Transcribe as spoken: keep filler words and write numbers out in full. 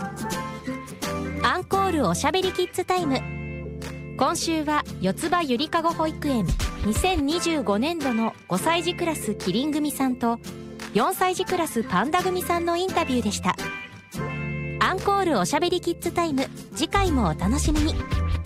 アンコールおしゃべりキッズタイム。今週は四つ葉ゆりかご保育園にせんにじゅうごねんどのごさい児クラスキリン組さんとよんさい児クラスパンダ組さんのインタビューでした。アンコールおしゃべりキッズタイム、次回もお楽しみに。